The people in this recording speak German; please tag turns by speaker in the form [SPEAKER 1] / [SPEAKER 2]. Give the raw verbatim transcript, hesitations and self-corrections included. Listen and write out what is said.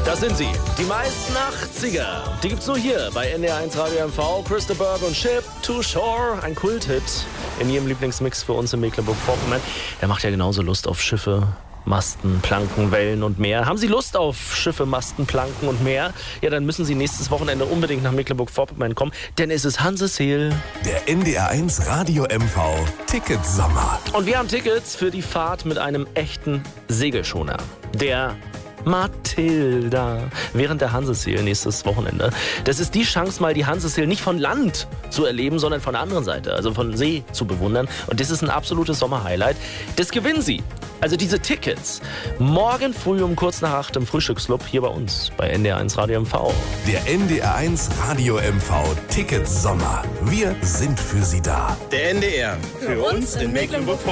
[SPEAKER 1] Das sind sie, die meisten achtziger. Die gibt's nur hier bei N D R eins Radio M V. Christa Burke und Ship to Shore, ein Kulthit in ihrem Lieblingsmix für uns in Mecklenburg-Vorpommern. Der macht ja genauso Lust auf Schiffe, Masten, Planken, Wellen und mehr. Haben Sie Lust auf Schiffe, Masten, Planken und mehr? Ja, dann müssen Sie nächstes Wochenende unbedingt nach Mecklenburg-Vorpommern kommen, denn es ist Hanseseel.
[SPEAKER 2] Der N D R eins Radio M V Ticket Sommer.
[SPEAKER 1] Und wir haben Tickets für die Fahrt mit einem echten Segelschoner. Der Matilda während der Hanseseel nächstes Wochenende. Das ist die Chance, mal die Hanseseel nicht von Land zu erleben, sondern von der anderen Seite, also von See zu bewundern. Und das ist ein absolutes Sommerhighlight. Das gewinnen Sie. Also diese Tickets morgen früh um kurz nach acht im Frühstücksclub hier bei uns bei N D R eins Radio M V.
[SPEAKER 2] Der N D R eins Radio M V Ticket Sommer. Wir sind für Sie da.
[SPEAKER 3] Der N D R. Für uns in Mecklenburg-Vorpommern.